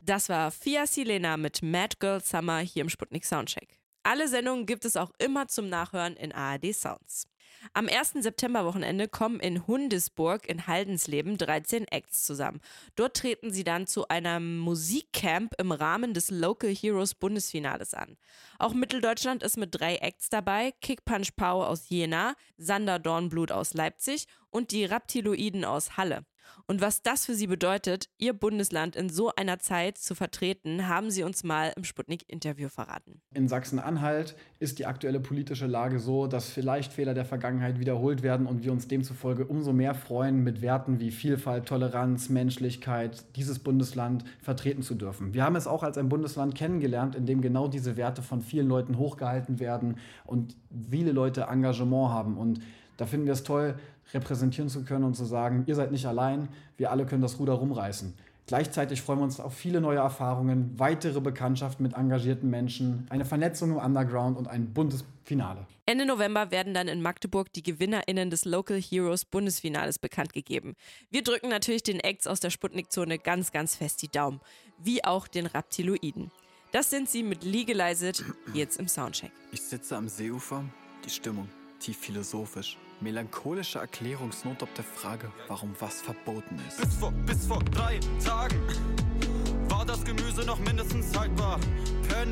Das war Fia Silena mit Mad Girl Summer hier im Sputnik Soundcheck. Alle Sendungen gibt es auch immer zum Nachhören in ARD Sounds. Am 1. Septemberwochenende kommen in Hundesburg in Haldensleben 13 Acts zusammen. Dort treten sie dann zu einem Musikcamp im Rahmen des Local Heroes Bundesfinales an. Auch Mitteldeutschland ist mit 3 Acts dabei: Kick Punch Pow aus Jena, Sander Dornblut aus Leipzig und die Raptiloiden aus Halle. Und was das für sie bedeutet, ihr Bundesland in so einer Zeit zu vertreten, haben sie uns mal im Sputnik-Interview verraten. In Sachsen-Anhalt ist die aktuelle politische Lage so, dass vielleicht Fehler der Vergangenheit wiederholt werden und wir uns demzufolge umso mehr freuen, mit Werten wie Vielfalt, Toleranz, Menschlichkeit dieses Bundesland vertreten zu dürfen. Wir haben es auch als ein Bundesland kennengelernt, in dem genau diese Werte von vielen Leuten hochgehalten werden und viele Leute Engagement haben. Und da finden wir es toll, repräsentieren zu können und zu sagen, ihr seid nicht allein, wir alle können das Ruder rumreißen. Gleichzeitig freuen wir uns auf viele neue Erfahrungen, weitere Bekanntschaften mit engagierten Menschen, eine Vernetzung im Underground und ein buntes Finale. Ende November werden dann in Magdeburg die GewinnerInnen des Local Heroes Bundesfinales bekannt gegeben. Wir drücken natürlich den Acts aus der Sputnik-Zone ganz, ganz fest die Daumen. Wie auch den Raptiloiden. Das sind sie mit Legalized jetzt im Soundcheck. Ich sitze am Seeufer, die Stimmung tief philosophisch. Melancholische Erklärungsnot ob der Frage, warum was verboten ist. Bis vor 3 Tagen war das Gemüse noch mindestens haltbar. Penny